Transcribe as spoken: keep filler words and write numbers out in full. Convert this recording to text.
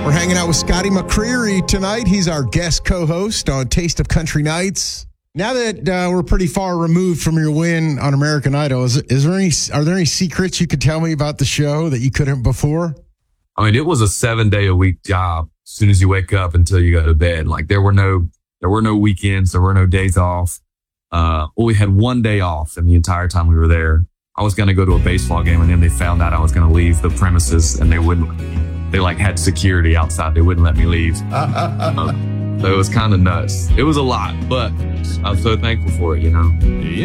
We're hanging out with Scotty McCreery tonight. He's our guest co-host on Taste of Country Nights. Now that uh, we're pretty far removed from your win on American Idol, is, is there any are there any secrets you could tell me about the show that you couldn't before? I mean, it was a seven day a week job. As soon as you wake up until you go to bed, like there were no there were no weekends, there were no days off. Uh, well, we had one day off, and the entire time we were there, I was going to go to a baseball game, and then they found out I was going to leave the premises, and they wouldn't. They like had security outside. They wouldn't let me leave. uh, so it was kind of nuts. It was a lot, but I'm so thankful for it, you know.